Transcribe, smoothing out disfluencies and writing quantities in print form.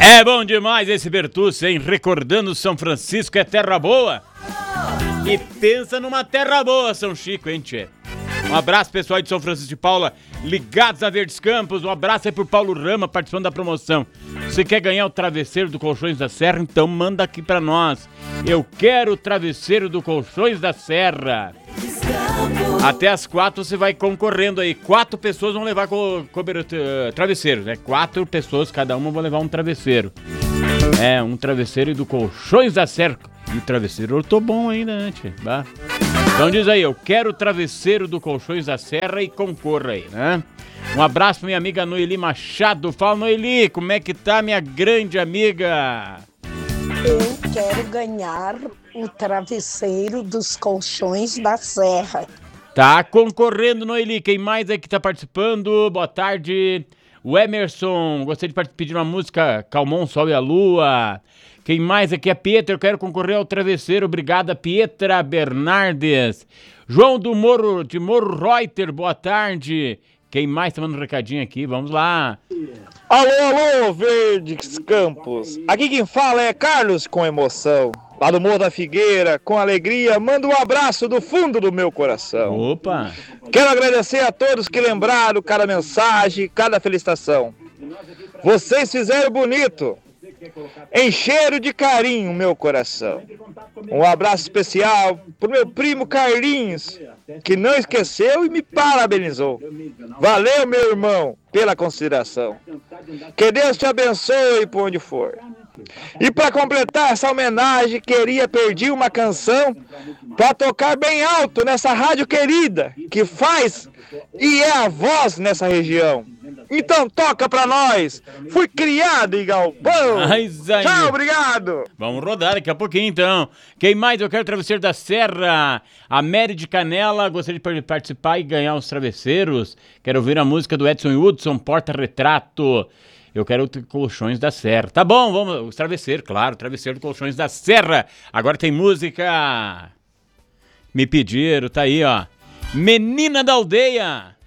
É bom demais esse Bertucci, hein? Recordando São Francisco é terra boa. E pensa numa terra boa, São Chico, hein, tchê? Um abraço, pessoal de São Francisco de Paula, ligados a Verdes Campos. Um abraço aí pro Paulo Rama, participando da promoção. Você quer ganhar o travesseiro do Colchões da Serra? Então manda aqui pra nós. Eu quero o travesseiro do Colchões da Serra. Até as 4 você vai concorrendo aí. 4 pessoas vão levar travesseiros, né? 4 pessoas, cada uma vão levar um travesseiro. É, um travesseiro do Colchões da Serra. E o travesseiro eu tô bom ainda, né, tchê? Bah. Então diz aí, eu quero o travesseiro do Colchões da Serra e concorra aí, né? Um abraço pra minha amiga Noeli Machado. Fala, Noeli, como é que tá, minha grande amiga? Eu quero ganhar o travesseiro dos Colchões da Serra. Tá concorrendo, Noeli. Quem mais é que tá participando? Boa tarde. O Emerson, gostaria de pedir uma música Calmon, Sol e a Lua. Quem mais aqui é Pietra, eu quero concorrer ao travesseiro. Obrigada, Pietra Bernardes. João do Morro, de Morro Reuter, boa tarde. Quem mais tá mandando um recadinho aqui? Vamos lá. Alô, Verdes Campos. Aqui quem fala é Carlos com emoção. Lá do Morro da Figueira, com alegria, mando um abraço do fundo do meu coração. Opa! Quero agradecer a todos que lembraram cada mensagem, cada felicitação. Vocês fizeram bonito. Encheram de carinho o meu coração. Um abraço especial pro meu primo Carlinhos, que não esqueceu e me parabenizou. Valeu, meu irmão, pela consideração. Que Deus te abençoe por onde for. E para completar essa homenagem, queria pedir uma canção para tocar bem alto nessa rádio querida, que faz e é a voz nessa região. Então toca pra nós. Fui criado em galpão. Tchau, obrigado. Vamos rodar daqui a pouquinho, então. Quem mais? Eu quero travesseiro da Serra. A Mary de Canela, gostaria de participar e ganhar os travesseiros. Quero ouvir a música do Edson Hudson, Porta-Retrato. Eu quero Colchões da Serra. Tá bom, vamos. Os travesseiros, claro. Travesseiro do Colchões da Serra. Agora tem música. Me pediram, tá aí, ó. Menina da Aldeia.